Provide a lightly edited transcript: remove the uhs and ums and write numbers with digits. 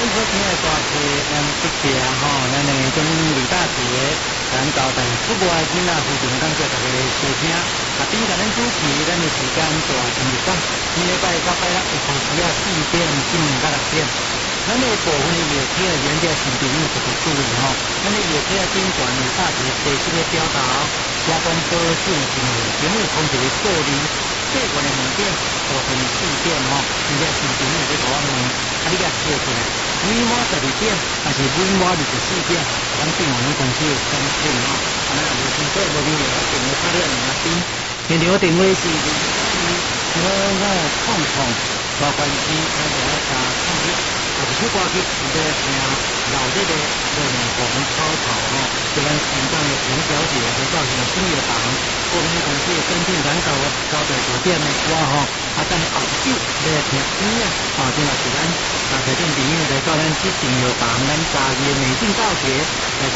所听的大事，咱这次啊吼，咱的种李大姐，咱交代出外囡仔，非常感谢大家收听。啊，比咱主持，咱的时间大星期三，每礼拜到拜六有同时啊4点进到6点。咱的部分的乐器的原则新朋友特别注意吼，咱的乐器的顶端李大姐第7个表达，加工保守行为，节目控制的数字。这个的门店早晨4点吼，现在新朋友在给我问，啊，你甲写出来，每晚12点还是每晚24点，咱对我们公司有相信吼，啊，咱有经过无明了，电话打了2边，现场电话是0500大关系，咱就要打01。啊，这首歌曲是在听老日的热门红草草吼，这咱新疆的陈小姐来造成新乐堂，后面公司跟进咱交代酒店的歌吼，啊，等后久来听音乐，啊，这嘛是咱啊，台中朋友来到咱去订乐堂，咱嘉义的美景大学来。